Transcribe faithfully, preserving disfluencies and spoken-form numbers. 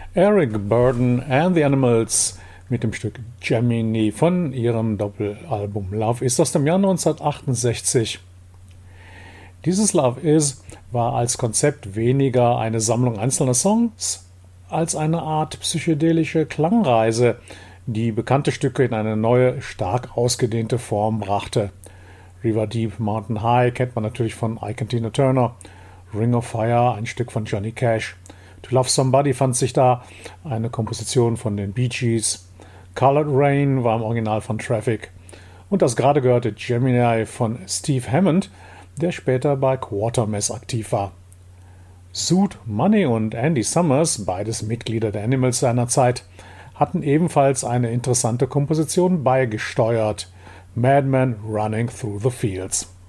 Eric Burdon and the Animals mit dem Stück Gemini von ihrem Doppelalbum Love Is aus dem Jahr neunzehnhundertachtundsechzig. Dieses Love Is war als Konzept weniger eine Sammlung einzelner Songs als eine Art psychedelische Klangreise, die bekannte Stücke in eine neue, stark ausgedehnte Form brachte. River Deep, Mountain High kennt man natürlich von Ike and Tina Turner, Ring of Fire, ein Stück von Johnny Cash. To Love Somebody fand sich da, eine Komposition von den Bee Gees. Colored Rain war im Original von Traffic. Und das gerade gehörte Gemini von Steve Hammond, der später bei Quatermass aktiv war. Suit Money und Andy Summers, beides Mitglieder der Animals seiner Zeit, hatten ebenfalls eine interessante Komposition beigesteuert. Madman Running Through the Fields.